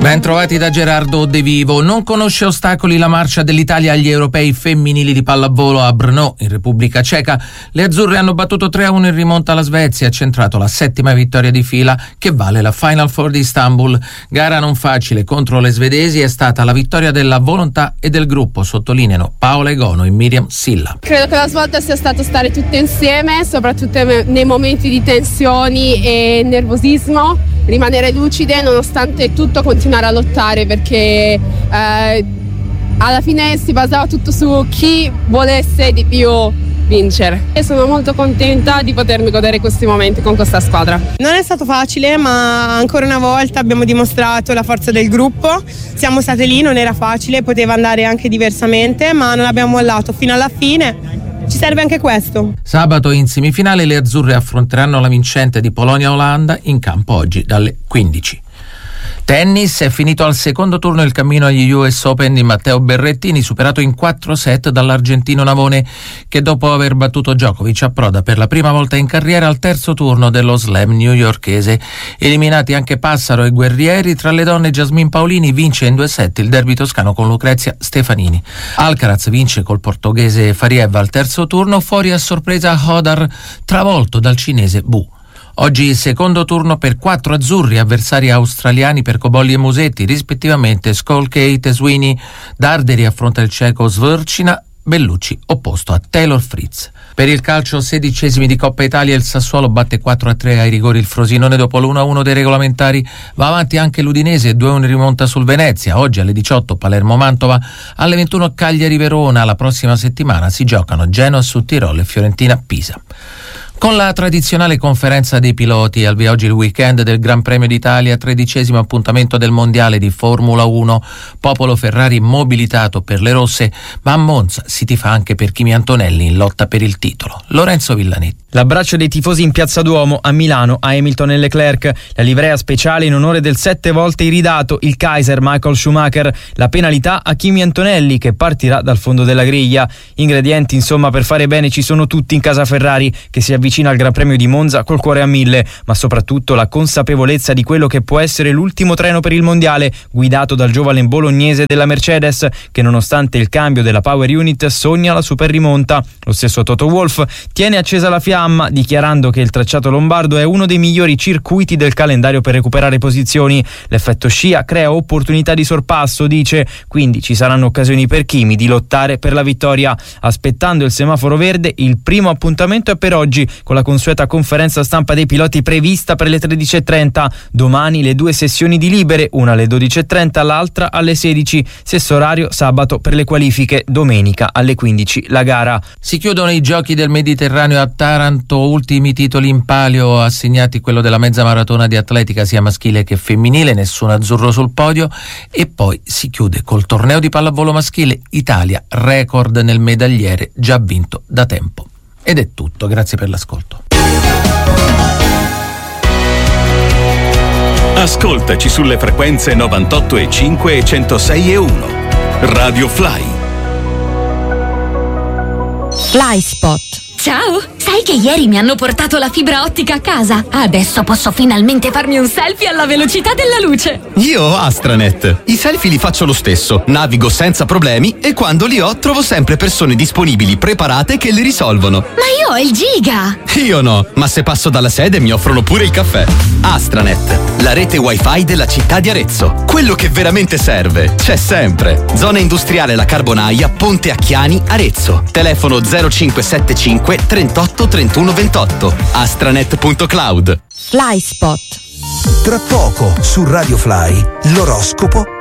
Ben trovati da Gerardo De Vivo. Non conosce ostacoli la marcia dell'Italia agli europei femminili di pallavolo a Brno, in Repubblica Ceca. Le azzurre hanno battuto 3-1 in rimonta alla Svezia e centrato la 7ª vittoria di fila che vale la Final Four di Istanbul. Gara non facile contro le svedesi, è stata la vittoria della volontà e del gruppo, sottolineano Paola Egono e Miriam Silla. Credo che la svolta sia stato stare tutte insieme, soprattutto nei momenti di tensioni e nervosismo, rimanere lucide nonostante tutto, continuare a lottare, perché alla fine si basava tutto su chi volesse di più vincere. E sono molto contenta di potermi godere questi momenti con questa squadra. Non è stato facile, ma ancora una volta abbiamo dimostrato la forza del gruppo. Siamo state lì, non era facile, poteva andare anche diversamente, ma non abbiamo mollato fino alla fine. Ci serve anche questo. Sabato in semifinale le azzurre affronteranno la vincente di Polonia-Olanda in campo oggi dalle 15. Tennis, è finito al secondo turno il cammino agli US Open di Matteo Berrettini, superato in 4 set dall'argentino Navone, che dopo aver battuto Djokovic approda per la prima volta in carriera al terzo turno dello slam newyorkese. Eliminati anche Passaro e Guerrieri, tra le donne Jasmine Paolini vince in 2 set il derby toscano con Lucrezia Stefanini. Alcaraz vince col portoghese Fariev al terzo turno, fuori a sorpresa Hodar, travolto dal cinese Bu. Oggi secondo turno per 4 azzurri, avversari australiani per Cobolli e Musetti, rispettivamente Skolkate e Sweeney. Darderi affronta il ceco Svrcina, Bellucci opposto a Taylor Fritz. Per il calcio 16esimi di Coppa Italia il Sassuolo batte 4-3 ai rigori il Frosinone dopo l'1-1 dei regolamentari. Va avanti anche l'Udinese, 2-1 rimonta sul Venezia. Oggi alle 18 Palermo-Mantova, alle 21 Cagliari-Verona. La prossima settimana si giocano Genoa su Tirolo e Fiorentina-Pisa. Con la tradizionale conferenza dei piloti, al via oggi il weekend del Gran Premio d'Italia, 13° appuntamento del Mondiale di Formula 1. Popolo Ferrari mobilitato per le rosse, ma a Monza si tifa anche per Kimi Antonelli in lotta per il titolo. Lorenzo Villanetti. L'abbraccio dei tifosi in Piazza Duomo, a Milano, a Hamilton e Leclerc, la livrea speciale in onore del 7 volte iridato, il Kaiser Michael Schumacher, la penalità a Kimi Antonelli che partirà dal fondo della griglia. Ingredienti insomma per fare bene ci sono tutti in casa Ferrari, che si avvicina al Gran Premio di Monza col cuore a 1000, ma soprattutto la consapevolezza di quello che può essere l'ultimo treno per il mondiale, guidato dal giovane bolognese della Mercedes, che nonostante il cambio della Power Unit sogna la super rimonta. Lo stesso Toto Wolff tiene accesa la fiamma, dichiarando che il tracciato lombardo è uno dei migliori circuiti del calendario per recuperare posizioni. L'effetto scia crea opportunità di sorpasso, dice, quindi ci saranno occasioni per Kimi di lottare per la vittoria. Aspettando il semaforo verde, il primo appuntamento è per oggi, con la consueta conferenza stampa dei piloti prevista per le 13:30. Domani le 2 sessioni di libere, una alle 12:30, l'altra alle 16. Stesso orario sabato per le qualifiche, domenica alle 15 la gara. Si chiudono i giochi del Mediterraneo a Taranto, ultimi titoli in palio assegnati, quello della mezza maratona di atletica sia maschile che femminile, nessun azzurro sul podio, e poi si chiude col torneo di pallavolo maschile, Italia record nel medagliere già vinto da tempo. Ed è tutto, grazie per l'ascolto. Ascoltaci sulle frequenze 98,5 e 106,1. Radio Fly. Fly Spot. Ciao! Sai che ieri mi hanno portato la fibra ottica a casa? Adesso posso finalmente farmi un selfie alla velocità della luce! Io ho Astranet. I selfie li faccio lo stesso, navigo senza problemi e quando li ho trovo sempre persone disponibili, preparate che li risolvono. Ma io ho il giga! Io no, ma se passo dalla sede mi offrono pure il caffè. Astranet, la rete wifi della città di Arezzo. Quello che veramente serve c'è sempre. Zona industriale La Carbonaia, Ponte Acchiani, Arezzo. Telefono 0575 38 31 28. astranet.cloud. Fly Spot. Tra poco su Radio Fly, l'oroscopo